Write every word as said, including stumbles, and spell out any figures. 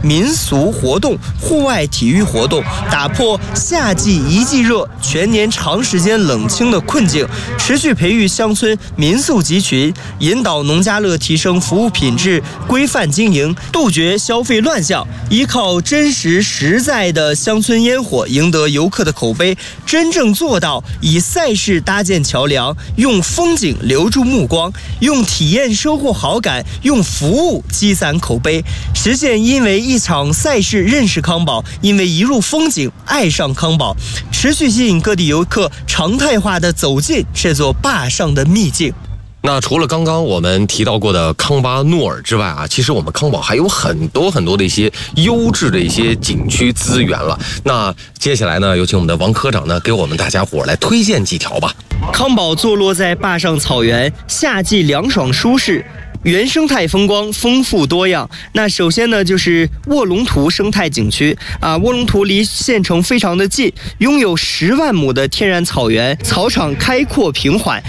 民俗活动、户外体育活动，打破夏季一季热、全年长时间冷清的困境，持续培育乡村民宿集群，引导农家乐提升服务品质、规范经营，杜绝消费乱象，依靠真实实在的乡村烟火赢得游客的口碑，真正做到以赛事搭建桥梁，用风景留住目光，用体验收获好感，用服务积攒口碑，实现因为一场赛事认识康宝，因为一入风景爱上康宝，持续吸引各地游客常态化的走进这座坝上的秘境。 那除了刚刚我们提到过的康巴诺尔之外啊，其实我们康宝还有很多很多的一些优质的一些景区资源了。那接下来呢，有请我们的王科长呢，给我们大家伙来推荐几条吧。 康宝坐落在坝上草原，夏季凉爽舒适，原生态风光丰富多样。那首先呢，就是卧龙图生态景区啊，卧龙图离县城非常的近，拥有十万亩的天然草原，草场开阔平缓，